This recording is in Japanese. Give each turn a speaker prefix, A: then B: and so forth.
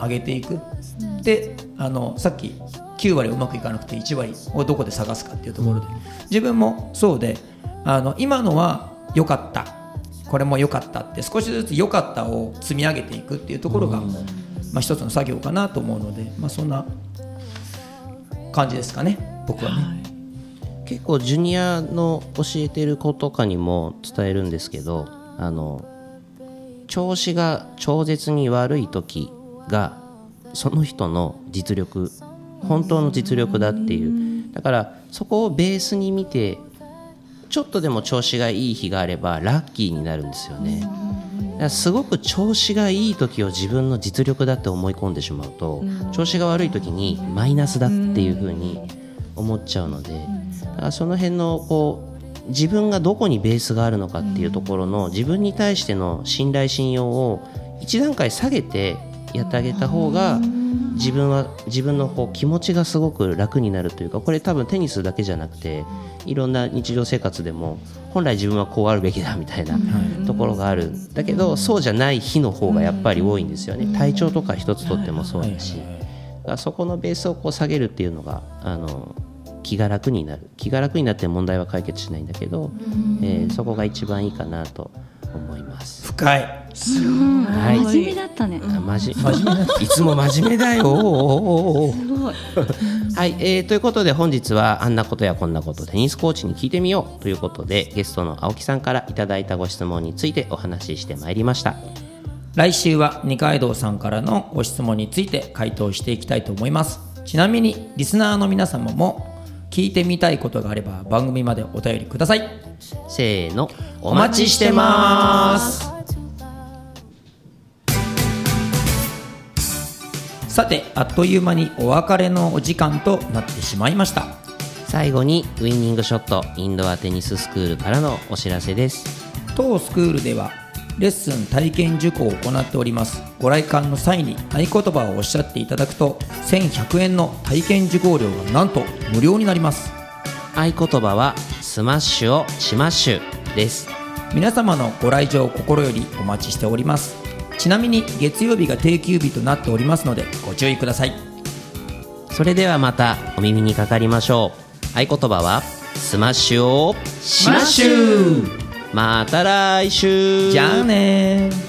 A: 上げていく。でさっき9割うまくいかなくて1割をどこで探すかっていうところで、自分もそうで今のは良かった、これも良かったって少しずつ良かったを積み上げていくっていうところが、一つの作業かなと思うので、そんな感じですかね、僕はね。
B: 結構ジュニアの教えてる子とかにも伝えるんですけど、調子が超絶に悪い時がその人の実力、本当の実力だっていう。だからそこをベースに見て、ちょっとでも調子がいい日があればラッキーになるんですよね。だからすごく調子がいい時を自分の実力だって思い込んでしまうと、調子が悪い時にマイナスだっていう風に思っちゃうので、だからその辺の自分がどこにベースがあるのかっていうところの自分に対しての信頼信用を一段階下げてやってあげた方が、自分の気持ちがすごく楽になるというか、これ多分テニスだけじゃなくていろんな日常生活でも本来自分はこうあるべきだみたいなところがあるんだけど、そうじゃない日の方がやっぱり多いんですよね。体調とか一つとってもそうだし、だからそこのベースを下げるっていうのが気が楽になって問題は解決しないんだけど、そこが一番いいかなと思います。
A: 深い。
C: はい、真面目だったね。
B: いつも真面目だよ。すごい。はい、ということで本日はあんなことやこんなことテニスコーチに聞いてみようということで、ゲストの青木さんからいただいたご質問についてお話ししてまいりました。
A: 来週は二階堂さんからのご質問について回答していきたいと思います。ちなみにリスナーの皆様も聞いてみたいことがあれば番組までお便りください。
B: せーの、
A: お待ちしてます。さて、あっという間にお別れのお時間となってしまいました。
B: 最後にウイニングショットインドアテニススクールからのお知らせです。
A: 当スクールではレッスン体験受講を行っております。ご来館の際に合言葉をおっしゃっていただくと1100円の体験受講料がなんと無料になります。
B: 合言葉はスマッシュをしまッシュです。
A: 皆様のご来場心よりお待ちしております。ちなみに月曜日が定休日となっておりますのでご注意ください。
B: それではまたお耳にかかりましょう。合言葉はスマッシュを
A: しまッシュ。
B: また来週。
A: じゃあね。